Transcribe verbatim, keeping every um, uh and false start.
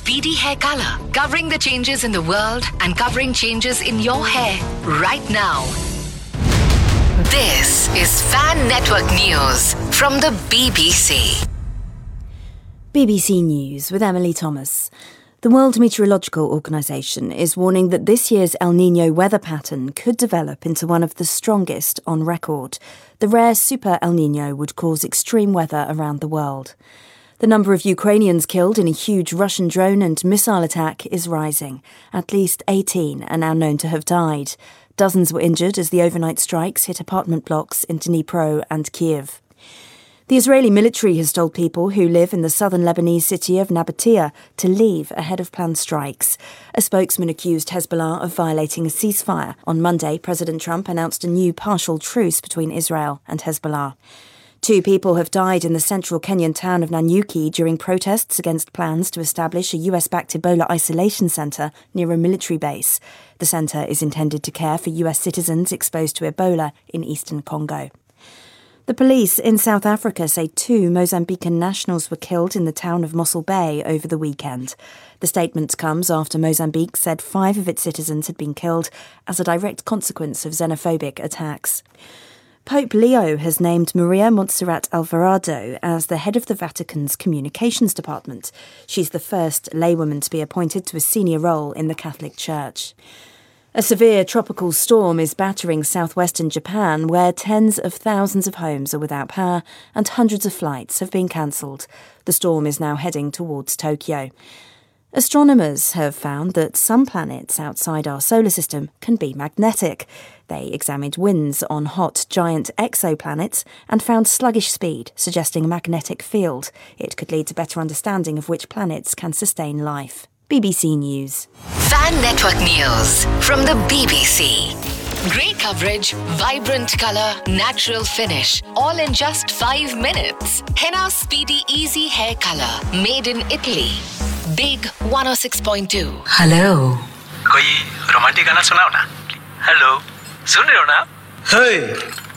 Speedy Hair Color, covering the changes in the world and covering changes in your hair right now. This is Fan Network News from the B B C. B B C News with Emily Thomas. The World Meteorological Organization is warning that this year's El Niño weather pattern could develop into one of the strongest on record. The rare Super El Niño would cause extreme weather around the world. The number of Ukrainians killed in a huge Russian drone and missile attack is rising. At least eighteen are now known to have died. Dozens were injured as the overnight strikes hit apartment blocks in Dnipro and Kiev. The Israeli military has told people who live in the southern Lebanese city of Nabatea to leave ahead of planned strikes. A spokesman accused Hezbollah of violating a ceasefire. On Monday, President Trump announced a new partial truce between Israel and Hezbollah. Two people have died in the central Kenyan town of Nanyuki during protests against plans to establish a U S-backed Ebola isolation centre near a military base. The centre is intended to care for U S citizens exposed to Ebola in eastern Congo. The police in South Africa say two Mozambican nationals were killed in the town of Mossel Bay over the weekend. The statement comes after Mozambique said five of its citizens had been killed as a direct consequence of xenophobic attacks. Pope Leo has named Maria Montserrat Alvarado as the head of the Vatican's communications department. She's the first laywoman to be appointed to a senior role in the Catholic Church. A severe tropical storm is battering southwestern Japan, where tens of thousands of homes are without power and hundreds of flights have been cancelled. The storm is now heading towards Tokyo. Astronomers have found that some planets outside our solar system can be magnetic. They examined winds on hot giant exoplanets and found sluggish speed, suggesting a magnetic field. It could lead to better understanding of which planets can sustain life. B B C News. Fan Network News from the B B C. Great coverage, vibrant colour, natural finish, all in just five minutes. Henna Speedy Easy Hair Color, made in Italy. Big one oh six point two. Hello कोई romantic गाना सुनाओ ना hello सुन रहे हो ना Hey,